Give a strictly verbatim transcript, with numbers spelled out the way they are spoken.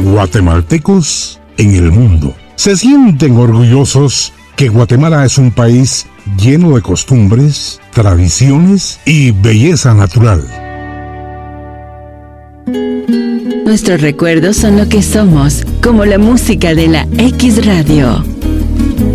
Guatemaltecos en el mundo se sienten orgullosos que Guatemala es un país lleno de costumbres, tradiciones y belleza natural. Nuestros recuerdos son lo que somos, como la música de la X Radio.